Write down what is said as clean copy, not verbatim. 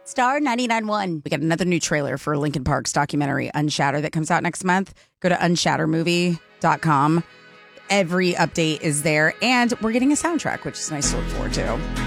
Star 99.1. We got another new trailer for Linkin Park's documentary Unshatter that comes out next month. Go to unshattermovie.com. Every update is there, and we're getting a soundtrack, which is nice to look forward to.